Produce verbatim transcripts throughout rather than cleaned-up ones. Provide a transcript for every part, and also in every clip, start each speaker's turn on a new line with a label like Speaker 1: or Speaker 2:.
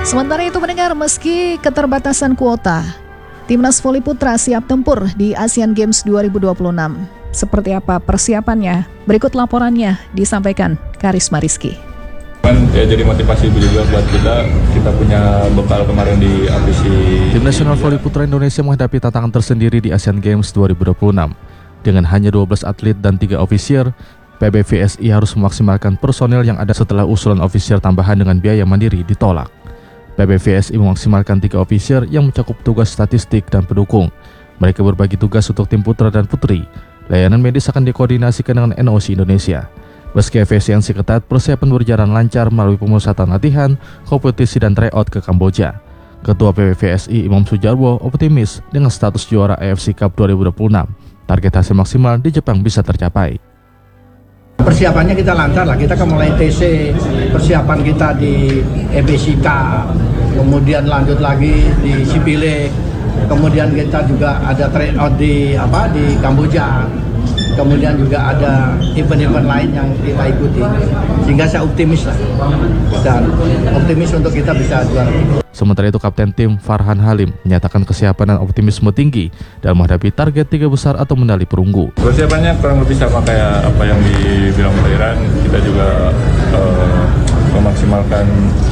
Speaker 1: Sementara itu mendengar, meski keterbatasan kuota, Timnas Voli Putra siap tempur di Asian Games dua ribu dua puluh enam. Seperti apa persiapannya? Berikut laporannya disampaikan Karisma Rizky.
Speaker 2: Ya, jadi motivasi juga buat kita, kita punya bekal kemarin di ambisi.
Speaker 3: Tim Nasional Voli Putra Indonesia menghadapi tantangan tersendiri di Asian Games dua ribu dua puluh enam. Dengan hanya dua belas atlet dan tiga ofisier, P B V S I harus memaksimalkan personel yang ada setelah usulan ofisier tambahan dengan biaya mandiri ditolak. P B V S I memaksimalkan tiga ofisier yang mencakup tugas statistik dan pendukung. Mereka berbagi tugas untuk tim putra dan putri. Layanan medis akan dikoordinasikan dengan N O C Indonesia. Meski efisiensi ketat, persiapan berjalan lancar melalui pemusatan latihan, kompetisi dan tryout ke Kamboja. Ketua P B V S I Imam Sujarwo optimis dengan status juara A F C Cup dua ribu dua puluh enam. Target hasil maksimal di Jepang bisa tercapai.
Speaker 4: Persiapannya kita lancar lah, kita kan mulai T C, persiapan kita di E B C K, kemudian lanjut lagi di Sipile, kemudian kita juga ada tryout di apa di Kamboja. Kemudian juga ada event-event lain yang kita ikuti, sehingga saya optimis lah dan optimis untuk kita bisa juara.
Speaker 3: Sementara itu Kapten Tim Farhan Halim menyatakan kesiapan dan optimisme tinggi dalam menghadapi target tiga besar atau medali perunggu.
Speaker 2: Persiapannya kurang lebih sama kayak apa yang dibilang Thailand, kita juga uh, memaksimalkan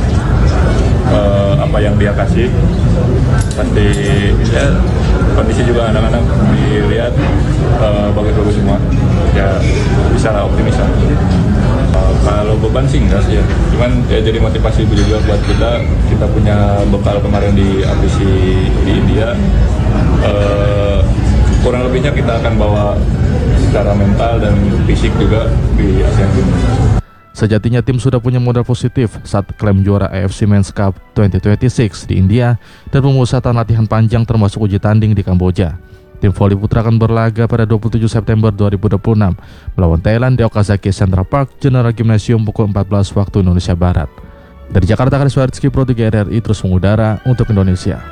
Speaker 2: uh, apa yang dia kasih. Pasti ya, kondisi juga anak-anak dilihat uh, bagus-bagus semua, ya bisa lah, optimis lah. Uh, kalau beban sih enggak sih ya, cuman ya jadi motivasi juga buat kita, kita punya bekal kemarin di ambisi di India, uh, kurang lebihnya kita akan bawa secara mental dan fisik juga di Asian Games.
Speaker 3: Sejatinya tim sudah punya modal positif saat klaim juara A F C Men's Cup dua ribu dua puluh enam di India dan pemusatan latihan panjang termasuk uji tanding di Kamboja. Tim voli putra akan berlaga pada dua puluh tujuh September dua ribu dua puluh enam melawan Thailand di Okazaki Central Park General Gymnasium pukul empat belas waktu Indonesia Barat. Dari Jakarta, Karisma Rizky, Pro tiga R R I terus mengudara untuk Indonesia.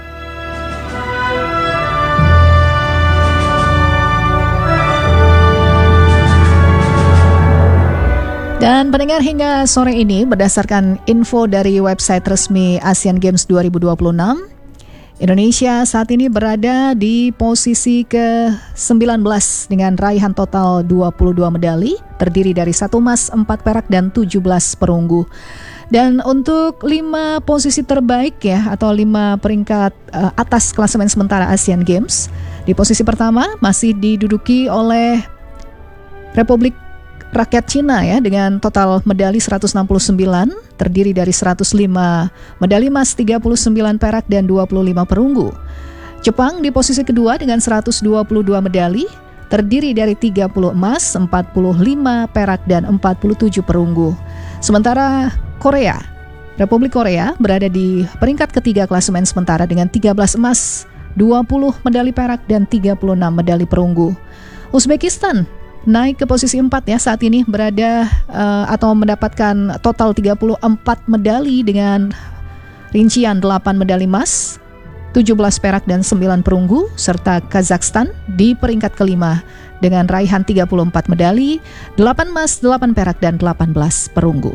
Speaker 1: Dan pendengar, hingga sore ini berdasarkan info dari website resmi Asian Games dua ribu dua puluh enam, Indonesia saat ini berada di posisi ke sembilan belas dengan raihan total dua puluh dua medali, terdiri dari satu emas, empat perak dan tujuh belas perunggu. Dan untuk lima posisi terbaik ya, atau lima peringkat uh, atas klasemen sementara Asian Games, di posisi pertama masih diduduki oleh Republik Rakyat Cina ya, dengan total medali seratus enam puluh sembilan, terdiri dari seratus lima medali emas, tiga puluh sembilan perak dan dua puluh lima perunggu. Jepang di posisi kedua dengan seratus dua puluh dua medali, terdiri dari tiga puluh emas, empat puluh lima perak dan empat puluh tujuh perunggu. Sementara Korea, Republik Korea berada di peringkat ketiga klasemen sementara dengan tiga belas emas, dua puluh medali perak dan tiga puluh enam medali perunggu. Uzbekistan naik ke posisi empat ya, saat ini berada uh, atau mendapatkan total tiga puluh empat medali dengan rincian delapan medali emas, tujuh belas perak dan sembilan perunggu, serta Kazakhstan di peringkat kelima dengan raihan tiga puluh empat medali, delapan emas, delapan perak dan delapan belas perunggu.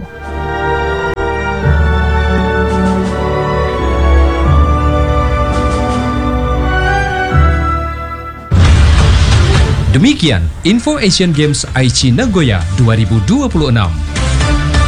Speaker 5: Demikian info Asian Games Aichi Nagoya dua ribu dua puluh enam.